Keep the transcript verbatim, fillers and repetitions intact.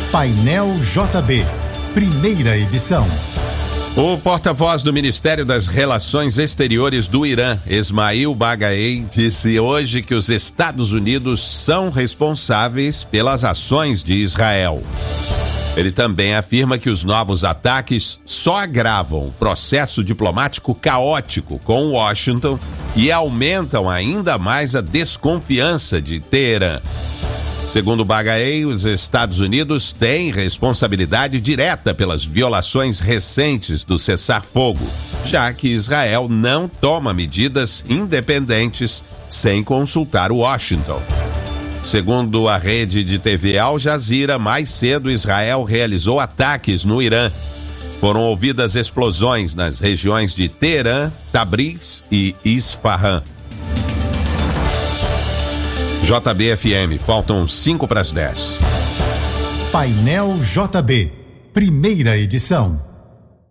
Painel J B, primeira edição. O porta-voz do Ministério das Relações Exteriores do Irã, Esmail Bagaei, disse hoje que os Estados Unidos são responsáveis pelas ações de Israel. Ele também afirma que os novos ataques só agravam o processo diplomático caótico com Washington e aumentam ainda mais a desconfiança de Teherã. Segundo Bagaei, os Estados Unidos têm responsabilidade direta pelas violações recentes do cessar-fogo, já que Israel não toma medidas independentes sem consultar Washington. Segundo a rede de T V Al Jazeera, mais cedo Israel realizou ataques no Irã. Foram ouvidas explosões nas regiões de Teherã, Tabriz e Isfahan. J B F M, faltam cinco para as dez. Painel J B, primeira edição.